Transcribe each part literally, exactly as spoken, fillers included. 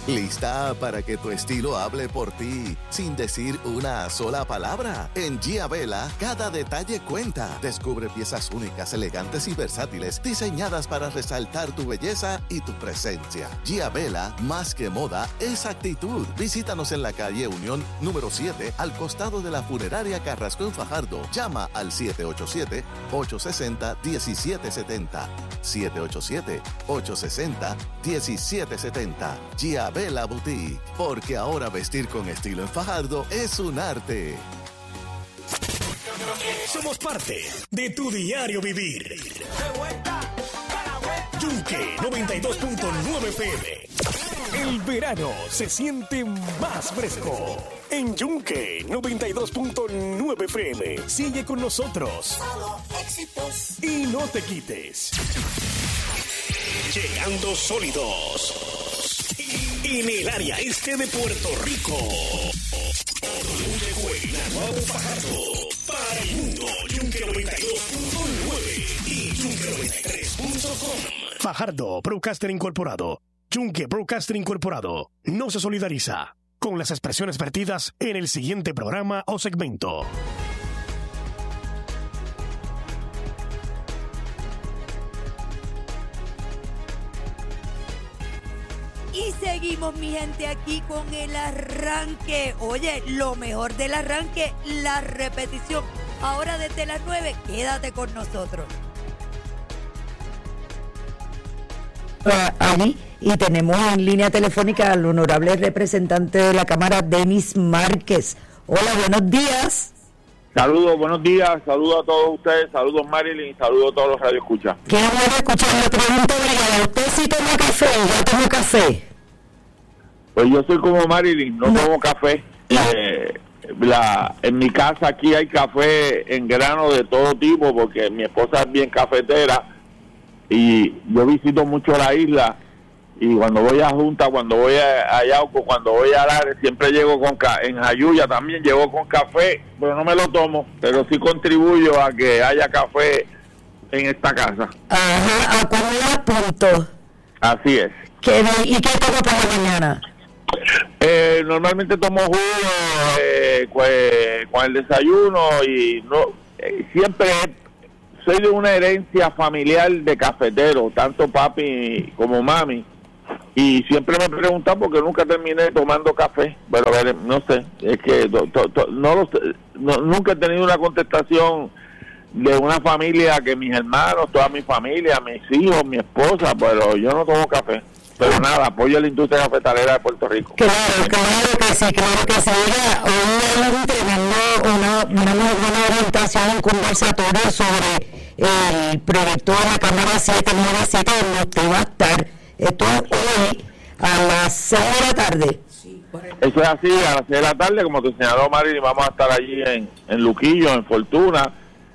¿Lista para que tu estilo hable por ti sin decir una sola palabra? En Giavela, cada detalle cuenta. Descubre piezas únicas, elegantes y versátiles, diseñadas para resaltar tu belleza y tu presencia. Giavela, más que moda, es actitud. Visítanos en la calle Unión número siete, al costado de la funeraria Carrasco en Fajardo. Llama al siete ocho siete, ocho seis cero, uno siete siete cero. siete ocho siete, ocho seis cero, uno siete siete cero. Giavela Boutique, porque ahora vestir con estilo en Fajardo es un arte. Somos parte de tu diario vivir. Yunque noventa y dos punto nueve F M. El verano se siente más fresco. En Yunque noventa y dos punto nueve F M. Sigue con nosotros. Y no te quites. Llegando sólidos. En el área este de Puerto Rico. Llegó el Nahuatl Fajardo. Para el mundo, Yunque noventa y dos punto nueve y Yunque noventa y tres punto com. Fajardo Broadcaster Incorporado. Yunque Broadcaster Incorporado no se solidariza con las expresiones vertidas en el siguiente programa o segmento. Y seguimos, mi gente, aquí con el arranque. Oye, lo mejor del arranque, la repetición. Ahora desde las nueve, quédate con nosotros. Allí, y tenemos en línea telefónica al honorable representante de la Cámara, Denis Márquez. Hola, buenos días. Saludos, buenos días, saludos a todos ustedes, saludos Marilyn, saludos a todos los radioescuchas. Qué bueno escuchar la pregunta, Brigada. ¿Usted sí toma café? ¿Ya toma café? Pues yo soy como Marilyn, no, no. tomo café. Eh, la, en mi casa aquí hay café en grano de todo tipo, porque mi esposa es bien cafetera y yo visito mucho la isla. Y cuando voy a Junta, cuando voy a, a Yauco, cuando voy a Lares, siempre llego con café. En Jayuya también llego con café, pero no me lo tomo. Pero sí contribuyo a que haya café en esta casa. Ajá, ¿a cuál me apunto? Así es. ¿Qué, ¿Y qué tomo por la mañana? Eh, normalmente tomo jugo eh, pues, con el desayuno y no eh, siempre soy de una herencia familiar de cafetero, tanto papi como mami. Y siempre me preguntan porque nunca terminé tomando café, pero no sé, es que to, to, to, no, lo, no nunca he tenido una contestación de una familia que mis hermanos, toda mi familia, mis hijos, mi esposa, pero yo no tomo café. Pero nada, apoyo a la industria cafetalera de Puerto Rico. Claro, claro que sí, claro que sí. Oiga, hoy entregando una, una muy buena orientación, un conversatorio sobre el proyecto de la Cámara siete nueve siete, donde usted va a estar. Esto es hoy a las seis de la tarde. Eso es así, a las seis de la tarde, como te señaló Marilyn, vamos a estar allí en, en Luquillo, en Fortuna,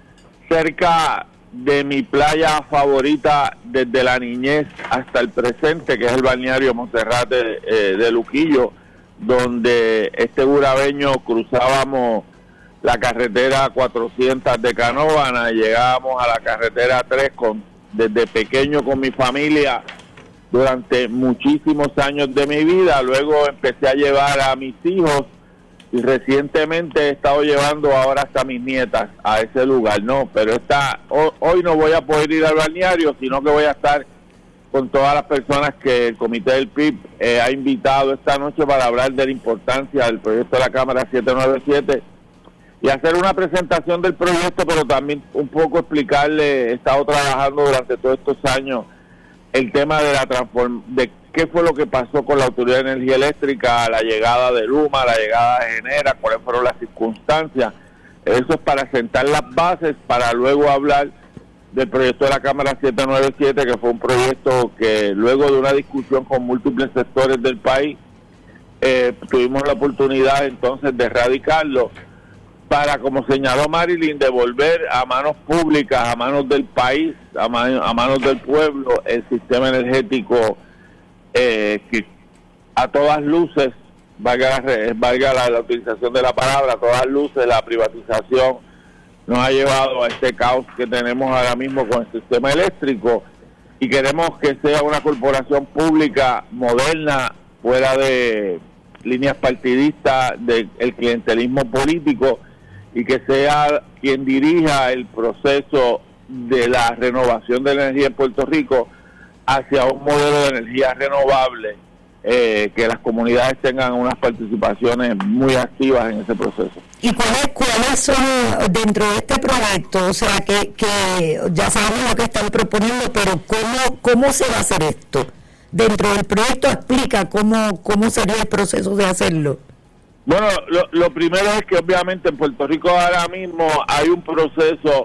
cerca de mi playa favorita desde la niñez hasta el presente, que es el balneario Monserrate eh, de Luquillo, donde este burabeño cruzábamos la carretera cuatrocientos de Canóvana, llegábamos a la carretera tres con, desde pequeño con mi familia durante muchísimos años de mi vida. Luego empecé a llevar a mis hijos y recientemente he estado llevando ahora hasta mis nietas a ese lugar, ¿no? Pero esta, hoy, hoy no voy a poder ir al balneario, sino que voy a estar con todas las personas que el Comité del P I B eh, ha invitado esta noche para hablar de la importancia del proyecto de la Cámara siete nueve siete y hacer una presentación del proyecto, pero también un poco explicarle, he estado trabajando durante todos estos años el tema de la transform de qué fue lo que pasó con la Autoridad de Energía Eléctrica, la llegada de Luma, la llegada de Genera, cuáles fueron las circunstancias. Eso es para sentar las bases, para luego hablar del proyecto de la Cámara siete nueve siete, que fue un proyecto que luego de una discusión con múltiples sectores del país, eh, tuvimos la oportunidad entonces de erradicarlo, para, como señaló Marilyn, devolver a manos públicas, a manos del país, a, man, a manos del pueblo, el sistema energético eh, que a todas luces, valga, la, valga la, la utilización de la palabra, a todas luces la privatización nos ha llevado a este caos que tenemos ahora mismo con el sistema eléctrico, y queremos que sea una corporación pública moderna, fuera de líneas partidistas del clientelismo político, y que sea quien dirija el proceso de la renovación de la energía en Puerto Rico hacia un modelo de energía renovable, eh, que las comunidades tengan unas participaciones muy activas en ese proceso. ¿Y cuáles cuáles son dentro de este proyecto? O sea, que, que ya sabemos lo que están proponiendo, pero ¿cómo, cómo se va a hacer esto? Dentro del proyecto explica cómo, cómo sería el proceso de hacerlo. Bueno, lo, lo primero es que obviamente en Puerto Rico ahora mismo hay un proceso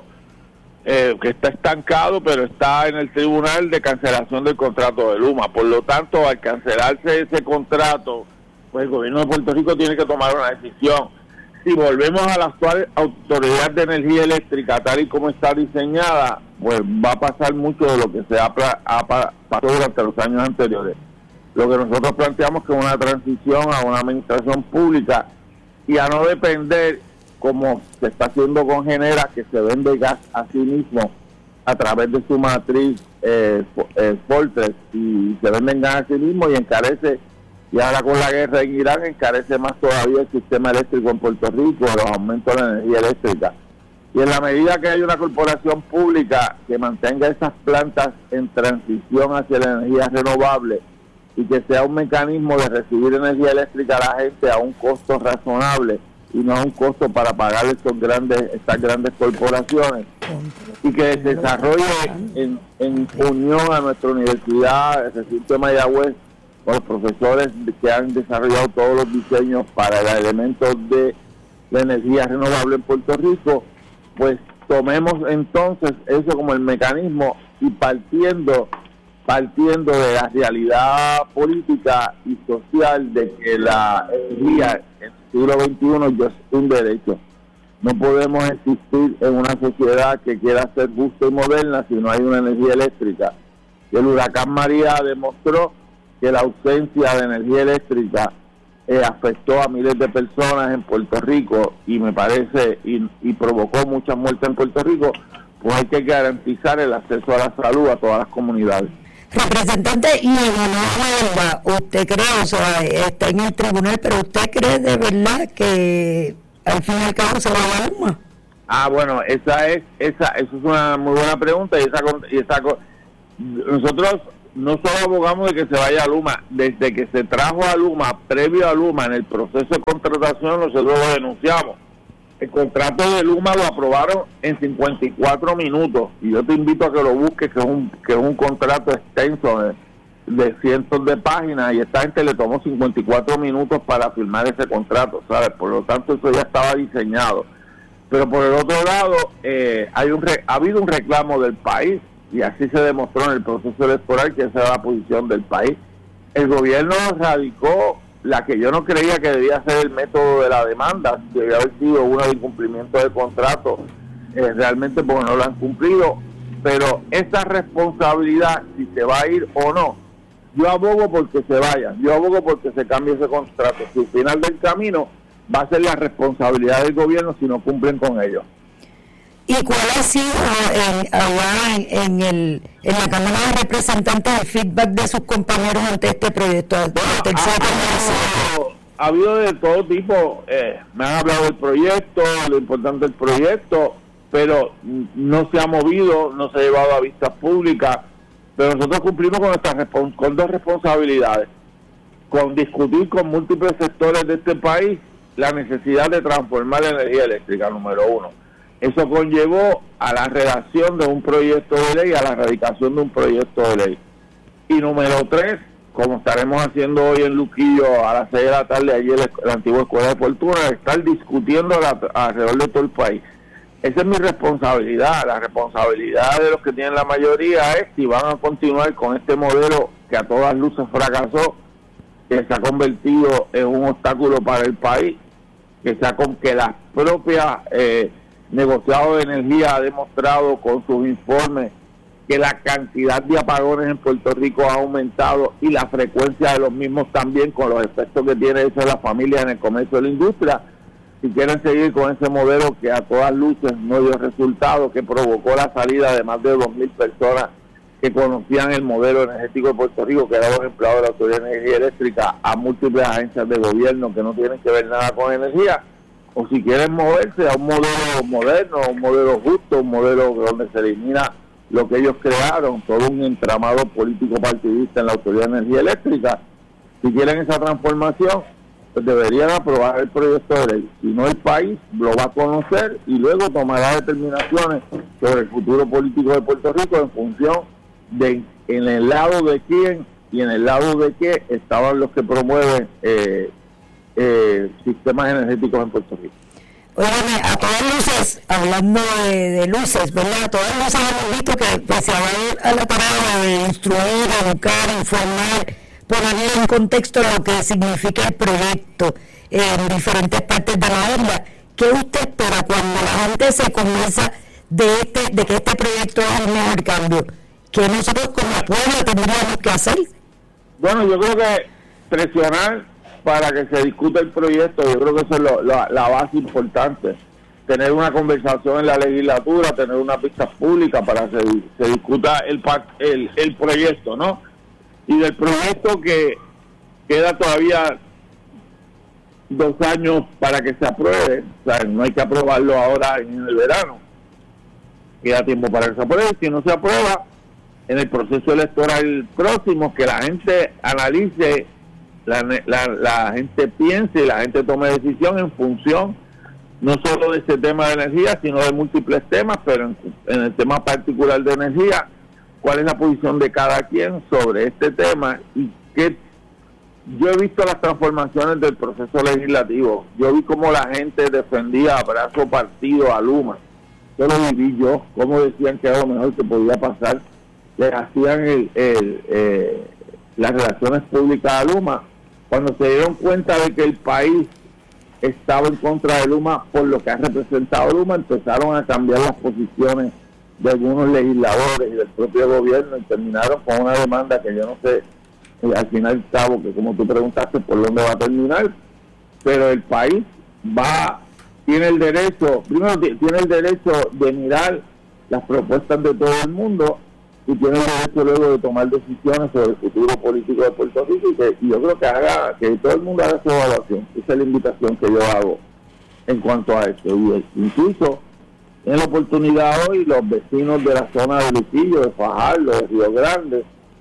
eh, que está estancado, pero está en el tribunal de cancelación del contrato de Luma. Por lo tanto, al cancelarse ese contrato, pues el gobierno de Puerto Rico tiene que tomar una decisión. Si volvemos a la actual Autoridad de Energía Eléctrica, tal y como está diseñada, pues va a pasar mucho de lo que se ha, ha pasado durante los años anteriores. Lo que nosotros planteamos que es una transición a una administración pública y a no depender, como se está haciendo con Genera, que se vende gas a sí mismo a través de su matriz eh, eh, Fortress, y se venden gas a sí mismo y encarece, y ahora con la guerra en Irán encarece más todavía el sistema eléctrico en Puerto Rico, los aumentos de la energía eléctrica. Y en la medida que hay una corporación pública que mantenga esas plantas en transición hacia la energía renovable, y que sea un mecanismo de recibir energía eléctrica a la gente a un costo razonable y no a un costo para pagar estos grandes, estas grandes corporaciones, y que se desarrolle en, en unión a nuestra universidad, el recinto de Mayagüez, con los profesores que han desarrollado todos los diseños para los elementos de la energía renovable en Puerto Rico, pues tomemos entonces eso como el mecanismo y partiendo partiendo de la realidad política y social de que la energía en el siglo veintiuno ya es un derecho. No podemos existir en una sociedad que quiera ser justa y moderna si no hay una energía eléctrica. El huracán María demostró que la ausencia de energía eléctrica eh, afectó a miles de personas en Puerto Rico y me parece y, y provocó muchas muertes en Puerto Rico. Pues hay que garantizar el acceso a la salud a todas las comunidades. Representante, y en una usted cree, o sea, está en el tribunal, pero usted cree de verdad que al fin y al cabo se va a dar Luma. Ah, bueno, esa es esa, eso es una muy buena pregunta, y esa, y esa nosotros no solo abogamos de que se vaya a Luma, desde que se trajo a Luma, previo a Luma, en el proceso de contratación, nosotros lo denunciamos. El contrato de Luma lo aprobaron en cincuenta y cuatro minutos, y yo te invito a que lo busques, que es un que es un contrato extenso de, de cientos de páginas, y esta gente le tomó cincuenta y cuatro minutos para firmar ese contrato, ¿sabes? Por lo tanto, eso ya estaba diseñado. Pero por el otro lado, eh, hay un re, ha habido un reclamo del país, y así se demostró en el proceso electoral que esa era la posición del país. El gobierno radicó la que yo no creía que debía ser el método de la demanda, debía haber sido uno de incumplimiento de contrato, eh, realmente porque no lo han cumplido, pero esa responsabilidad, si se va a ir o no, yo abogo porque se vaya, yo abogo porque se cambie ese contrato. Si al final del camino va a ser la responsabilidad del gobierno si no cumplen con ello. ¿Y cuál ha sido en, allá en, en, el, en la Cámara de Representantes el feedback de sus compañeros ante este proyecto? Bueno, ha, ha, ha habido de todo tipo, eh, me han hablado del proyecto, lo importante del proyecto, pero no se ha movido, no se ha llevado a vistas públicas, pero nosotros cumplimos con, nuestras respons- con dos responsabilidades, con discutir con múltiples sectores de este país la necesidad de transformar la energía eléctrica, número uno. Eso conllevó a la redacción de un proyecto de ley, a la radicación de un proyecto de ley. Y número tres, como estaremos haciendo hoy en Luquillo a las seis de la tarde, allí en la, la antigua Escuela de Fortuna, estar discutiendo la, alrededor de todo el país. Esa es mi responsabilidad. La responsabilidad de los que tienen la mayoría es si van a continuar con este modelo que a todas luces fracasó, que se ha convertido en un obstáculo para el país, que, se ha, que las propias... Eh, negociado de energía ha demostrado con sus informes que la cantidad de apagones en Puerto Rico ha aumentado y la frecuencia de los mismos también, con los efectos que tiene eso en las familias, en el comercio y la industria. Si quieren seguir con ese modelo que a todas luces no dio resultado, que provocó la salida de más de dos mil personas que conocían el modelo energético de Puerto Rico, que era los empleados de la Autoridad de Energía Eléctrica, a múltiples agencias de gobierno que no tienen que ver nada con energía, o si quieren moverse a un modelo moderno, un modelo justo, un modelo donde se elimina lo que ellos crearon, todo un entramado político partidista en la Autoridad de Energía Eléctrica. Si quieren esa transformación, pues deberían aprobar el proyecto de ley. Si no, el país lo va a conocer y luego tomará determinaciones sobre el futuro político de Puerto Rico en función de en el lado de quién y en el lado de qué estaban los que promueven eh, eh, sistemas energéticos en Puerto Rico. Óigame, a todas luces, hablando de, de luces, ¿verdad? A todas luces hemos visto que, que se va a la parada de instruir, educar, informar, poner en contexto lo que significa el proyecto en diferentes partes de la isla. ¿Qué usted espera cuando la gente se convenza de este, de que este proyecto es el mejor cambio? ¿Qué nosotros como pueblo tendríamos que hacer? Bueno, yo creo que presionar para que se discuta el proyecto, yo creo que eso es lo, la, la base importante. Tener una conversación en la legislatura, tener una pista pública para que se, se discuta el, el, el proyecto, ¿no? Y del proyecto que queda todavía dos años para que se apruebe, o sea, no hay que aprobarlo ahora en el verano, queda tiempo para que se apruebe. Si no se aprueba, en el proceso electoral próximo, que la gente analice, la, la, la gente piense y la gente tome decisión en función no solo de este tema de energía, sino de múltiples temas, pero en, en el tema particular de energía, cuál es la posición de cada quien sobre este tema. Y que yo he visto las transformaciones del proceso legislativo, yo vi cómo la gente defendía a brazo partido a Luma, yo lo viví yo, cómo decían que era lo mejor que podía pasar, le hacían el, el, eh, las relaciones públicas a Luma, cuando se dieron cuenta de que el país estaba en contra de Luma por lo que ha representado Luma, empezaron a cambiar las posiciones de algunos legisladores y del propio gobierno y terminaron con una demanda que yo no sé, eh, al final y cabo, que como tú preguntaste por dónde va a terminar, pero el país va, tiene el derecho, primero tiene el derecho de mirar las propuestas de todo el mundo y tiene el derecho luego de tomar decisiones sobre el futuro político de Puerto Rico, y, que, y yo creo que haga que todo el mundo haga su evaluación. Esa es la invitación que yo hago en cuanto a esto. Y incluso en la oportunidad hoy, los vecinos de la zona de Luquillo, de Fajardo, de Río Grande,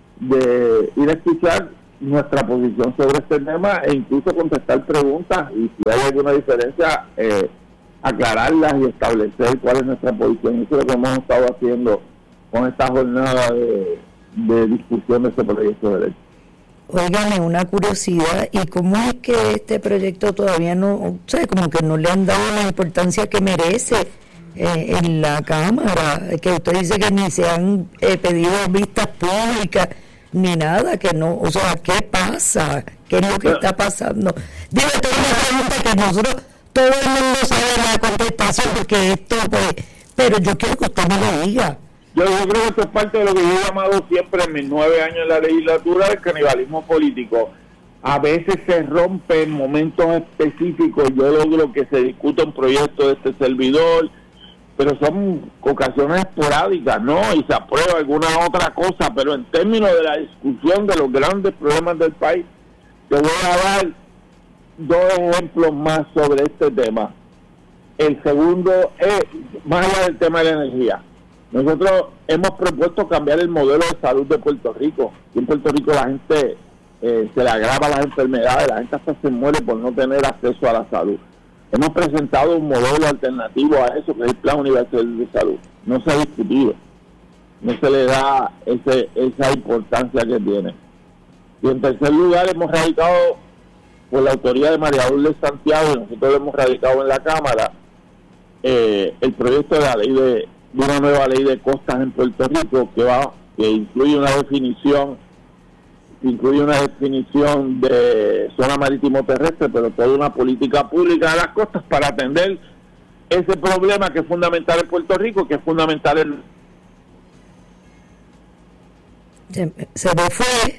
de ir a escuchar nuestra posición sobre este tema e incluso contestar preguntas, y si hay alguna diferencia, eh, aclararlas y establecer cuál es nuestra posición. Eso es lo que hemos estado haciendo con esta jornada de, de discusión de este proyecto de ley. Óigame, una curiosidad, ¿y cómo es que este proyecto todavía no, o sea, como que no le han dado la importancia que merece eh, en la Cámara? Que usted dice que ni se han eh, pedido vistas públicas, ni nada, que no, o sea, ¿qué pasa? ¿Qué es lo que está pasando? Digo, esta es una pregunta que nosotros, todo el mundo sabe la contestación, porque esto, pues, pero yo quiero que usted me lo diga. Yo, yo creo que esto es parte de lo que yo he llamado siempre en mis nueve años en la legislatura, el canibalismo político. A veces se rompe en momentos específicos, yo logro que se discuta un proyecto de este servidor, pero son ocasiones esporádicas, ¿no? Y se aprueba alguna otra cosa, pero en términos de la discusión de los grandes problemas del país, te voy a dar dos ejemplos más sobre este tema. El segundo es, más allá del tema de la energía, nosotros hemos propuesto cambiar el modelo de salud de Puerto Rico. Y en Puerto Rico la gente eh, se le agrava las enfermedades, la gente hasta se muere por no tener acceso a la salud. Hemos presentado un modelo alternativo a eso, que es el Plan Universal de Salud. No se ha discutido, no se le da ese, esa importancia que tiene. Y en tercer lugar, hemos radicado por la autoría de María Lourdes Santiago, y nosotros lo hemos radicado en la Cámara, eh, el proyecto de la ley de, de una nueva ley de costas en Puerto Rico, que va que incluye una definición incluye una definición de zona marítimo terrestre, pero toda una política pública de las costas para atender ese problema que es fundamental en Puerto Rico, que es fundamental en... Se, se me fue.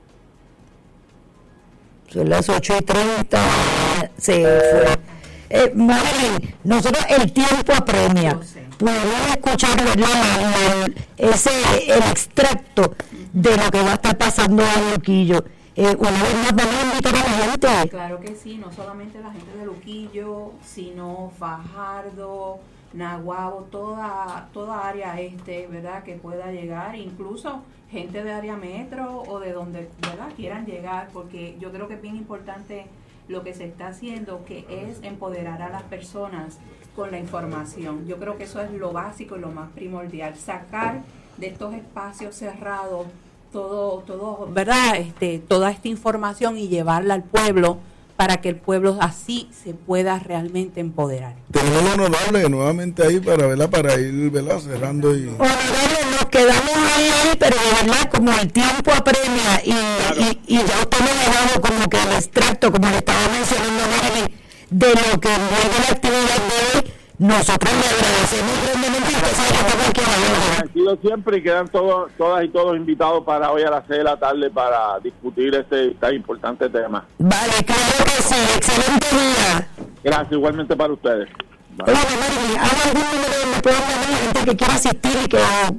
Son las ocho y treinta. Se fue. Eh, Marilyn, nosotros el tiempo apremia. pudieron escuchar, ¿verdad? ese el extracto de lo que va a estar pasando en Luquillo. Eh, una vez más vamos a invitar a la gente. Claro que sí, no solamente la gente de Luquillo, sino Fajardo, Naguabo, toda toda área este, ¿verdad? Que pueda llegar, incluso gente de área metro o de donde, ¿verdad? Quieran llegar, porque yo creo que es bien importante lo que se está haciendo, que es empoderar a las personas con la información. Yo creo que eso es lo básico y lo más primordial, sacar de estos espacios cerrados todo, todo, ¿verdad? Este, toda esta información y llevarla al pueblo para que el pueblo así se pueda realmente empoderar. Tenemos lo honorable nuevamente ahí para, ¿verdad? Para ir, ¿verdad? Cerrando y... Honorable, nos quedamos ahí, ahí, pero de verdad como el tiempo apremia y, claro. y, y ya usted me ha dejado como que el extracto, como le estaba mencionando Marilyn, de lo que envuelve la actividad de hoy. Nosotros le agradecemos grandemente y usted sabe que han sido siempre y quedan todos, todas y todos invitados para hoy a las seis de la tarde para discutir este tan importante tema. Vale, claro que sí, excelente día. Gracias, igualmente para ustedes. Vale. Hola, Marilyn, ¿hay algún número donde puedan llamar gente que quiera asistir y que...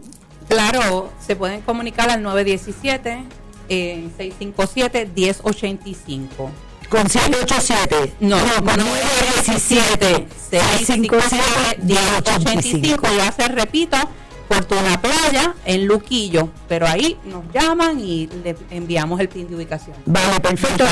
Claro, se pueden comunicar al nueve uno siete, seis cinco siete, uno cero ocho cinco. Con siete ocho siete. No, no con nueve uno siete, seis cinco siete, uno cero ocho cinco. Ya se repito, Fortuna Playa en Luquillo, pero ahí nos llaman y le enviamos el pin de ubicación. Vale, perfecto.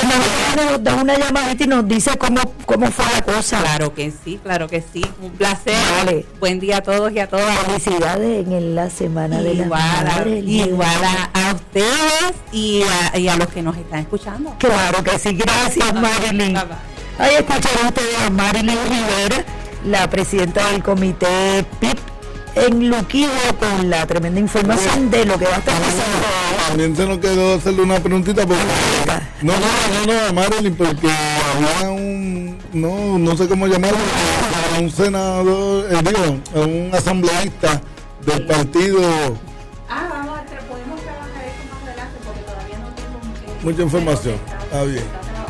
Nos da una llamadita y nos dice cómo, cómo fue la cosa. Claro que sí, claro que sí. Un placer. Vale. Buen día a todos y a todas. Felicidades en la Semana igual de las Madres. Igual a, a ustedes y a, y a los que nos están escuchando. Claro que sí. Gracias, Marilyn. Bye, bye. Ahí escucharon ustedes a Marilyn Rivera, la presidenta del comité P I P en Luquillo, con la tremenda información de lo que va a estar pasando. También se nos quedó hacerle una preguntita porque no, no, no, no, a Marilyn, porque había un, no, no sé cómo llamarlo, un senador, eh, digo, un asambleísta del partido. Ah, vamos, podemos trabajar eso más adelante porque todavía no tengo mucha información. Está bien.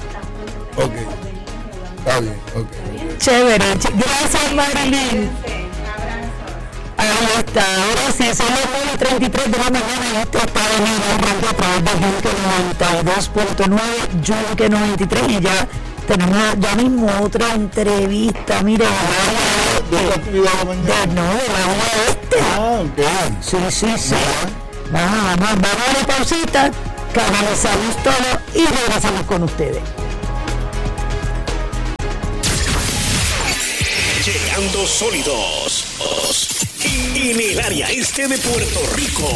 Ok. Está bien, ok. Chévere, gracias, Marilyn. Ahí está, ahora sí, son las nueve y treinta y tres de la mañana y esto está venido a través de Yunque noventa y dos punto nueve, Yunque noventa y tres, y ya tenemos ya mismo otra entrevista, mire, de la actividad de la mañana. De, no, de la hora este. Ah, ok. Sí, sí, sí. Vamos, vamos, vamos a la pausita, canalizamos todo y regresamos con ustedes. Llegando sólidos en el área este de Puerto Rico.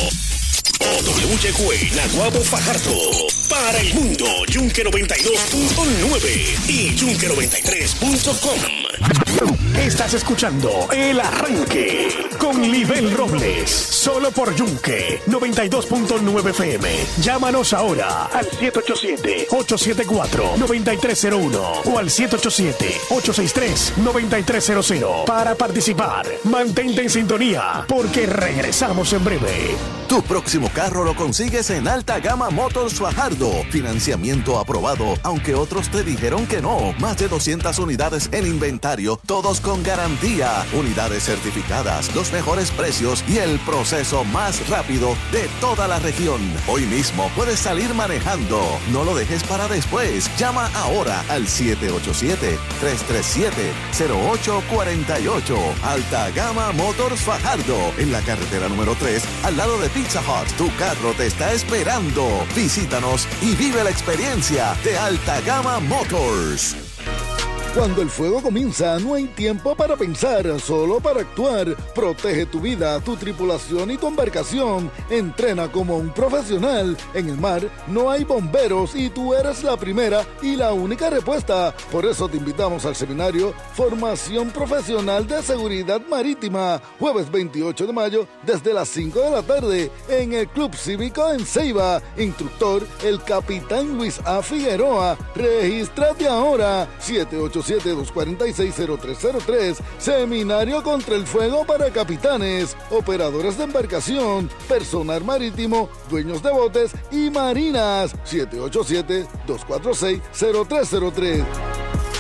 W Y Q, Naguabo, Fajardo. Para el mundo, Yunque noventa y dos punto nueve y Yunque noventa y tres punto com. Estás escuchando El Arranque con Libel Robles, solo por Yunque noventa y dos punto nueve F M. Llámanos ahora al siete ocho siete, ocho siete cuatro, nueve tres cero uno o al siete ocho siete, ocho seis tres, nueve tres cero cero para participar. Mantente en sintonía porque regresamos en breve. Tu próximo carro lo consigues en Alta Gama Motors Fajardo. Financiamiento aprobado, aunque otros te dijeron que no. Más de doscientas unidades en inventario, todos con garantía. Unidades certificadas, los mejores precios y el proceso más rápido de toda la región. Hoy mismo puedes salir manejando. No lo dejes para después. Llama ahora al siete ocho siete, tres tres siete, cero ocho cuatro ocho. Alta Gama Motors Fajardo, en la carretera número tres, al lado de Pizza Hut. Tu carro te está esperando. Visítanos y vive la experiencia de Alta Gama Motors. Cuando el fuego comienza, no hay tiempo para pensar, solo para actuar. Protege tu vida, tu tripulación y tu embarcación. Entrena como un profesional. En el mar no hay bomberos y tú eres la primera y la única respuesta. Por eso te invitamos al seminario Formación Profesional de Seguridad Marítima, jueves veintiocho de mayo desde las cinco de la tarde en el Club Cívico en Ceiba. Instructor, el capitán Luis A. Figueroa. Regístrate ahora, siete ocho siete, dos cuatro seis, cero tres cero tres. Seminario contra el fuego para capitanes, operadores de embarcación, personal marítimo, dueños de botes y marinas. siete ocho siete, dos cuatro seis, cero tres cero tres.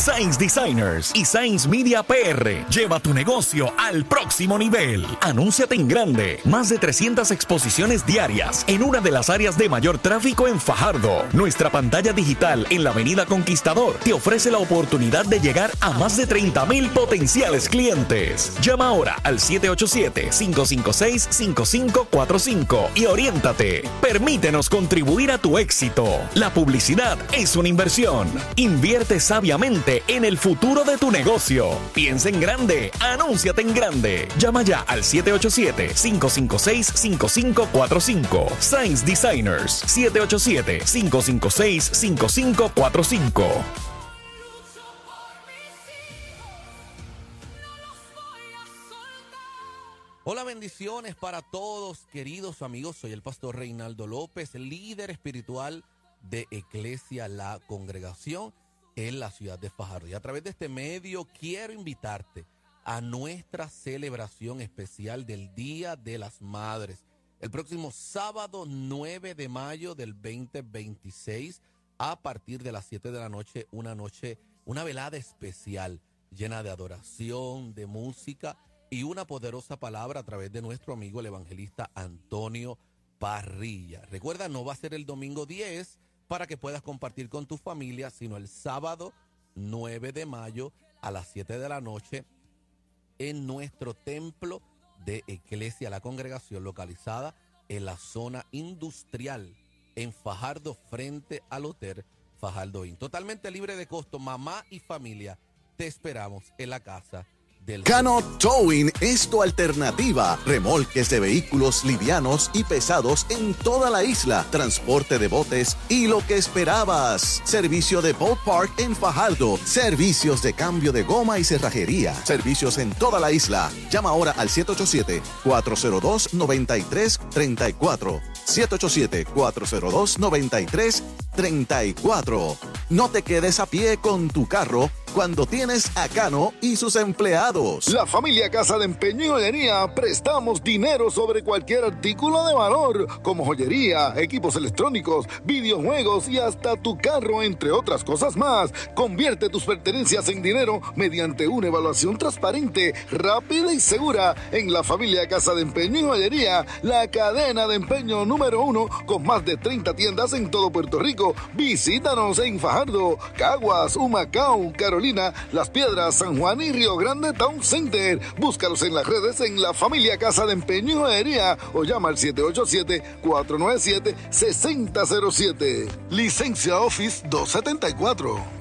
Sainz Designers y Sainz Media P R. Lleva tu negocio al próximo nivel. Anúnciate en grande. Más de trescientas exposiciones diarias en una de las áreas de mayor tráfico en Fajardo. Nuestra pantalla digital en la Avenida Conquistador te ofrece la oportunidad de llegar a más de treinta mil potenciales clientes. Llama ahora al siete ocho siete, cinco cinco seis, cinco cinco cuatro cinco y oriéntate. Permítenos contribuir a tu éxito. La publicidad es una inversión. Invierte sabiamente en el futuro de tu negocio. Piensa en grande. Anúnciate en grande. Llama ya al siete ocho siete, cinco cinco seis, cinco cinco cuatro cinco. Sainz Designers. siete ocho siete, cinco cinco seis, cinco cinco cuatro cinco. Hola, bendiciones para todos, queridos amigos. Soy el pastor Reinaldo López, líder espiritual de Eclesia La Congregación en la ciudad de Fajardo. Y a través de este medio quiero invitarte a nuestra celebración especial del Día de las Madres. El próximo sábado nueve de mayo del veinte veintiséis, a partir de las siete de la noche, una noche, una velada especial llena de adoración, de música y una poderosa palabra a través de nuestro amigo el evangelista Antonio Parrilla. Recuerda, no va a ser el domingo diez para que puedas compartir con tu familia, sino el sábado nueve de mayo a las siete de la noche en nuestro templo de Eclesia La Congregación, localizada en la zona industrial en Fajardo, frente al Hotel Fajardo Inn. Totalmente libre de costo. Mamá y familia, te esperamos en la casa del Cano Towing es tu alternativa. Remolques de vehículos livianos y pesados en toda la isla. Transporte de botes y lo que esperabas. Servicio de Boat Park en Fajardo. Servicios de cambio de goma y cerrajería. Servicios en toda la isla. Llama ahora al siete ocho siete, cuatro cero dos, nueve tres tres cuatro. siete ocho siete, cuatro cero dos, nueve tres tres cuatro. No te quedes a pie con tu carro cuando tienes a Cano y sus empleados. La familia Casa de Empeño y Joyería prestamos dinero sobre cualquier artículo de valor, como joyería, equipos electrónicos, videojuegos y hasta tu carro, entre otras cosas más. Convierte tus pertenencias en dinero mediante una evaluación transparente, rápida y segura. En la familia Casa de Empeño y Joyería, la cadena de empeño número uno con más de treinta tiendas en todo Puerto Rico. Visítanos en Fajardo, Caguas, Humacao, Carolina, Las Piedras, San Juan y Río Grande Town Center. Búscalos en las redes en la familia Casa de Empeño y Joyería o llama al siete ocho siete, cuatro nueve siete, seis cero cero siete. Licencia Office doscientos setenta y cuatro.